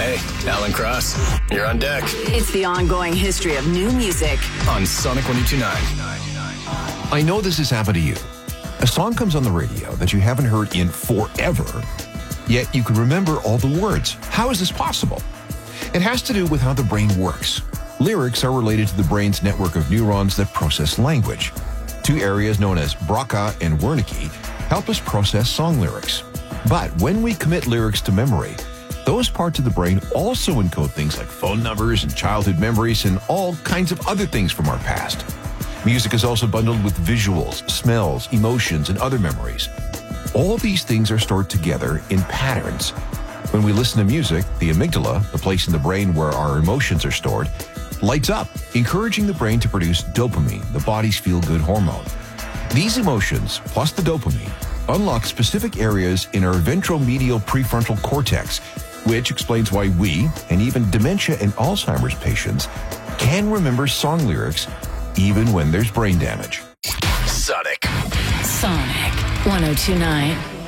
Hey, Alan Cross, you're on deck. It's the ongoing history of new music On Sonic 102.9. I know this has happened to you. A song comes on the radio that you haven't heard in forever, yet you can remember all the words. How is this possible? It has to do with how the brain works. Lyrics are related to the brain's network of neurons that process language. Two areas known as Broca and Wernicke help us process song lyrics. But when we commit lyrics to memory, those parts of the brain also encode things like phone numbers and childhood memories and all kinds of other things from our past. Music is also bundled with visuals, smells, emotions, and other memories. All these things are stored together in patterns. When we listen to music, the amygdala, the place in the brain where our emotions are stored, lights up, encouraging the brain to produce dopamine, the body's feel-good hormone. These emotions, plus the dopamine, unlock specific areas in our ventromedial prefrontal cortex, which explains why we, and even dementia and Alzheimer's patients, can remember song lyrics even when there's brain damage. Sonic. Sonic 102.9.